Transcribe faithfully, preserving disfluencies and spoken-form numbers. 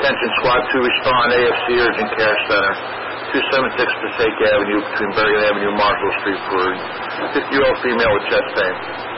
Attention Squad to respond, A F C Urgent Care Center, two seventy-six Passaic Avenue between Bergen Avenue and Marshall Street for a fifty-year-old female with chest pain.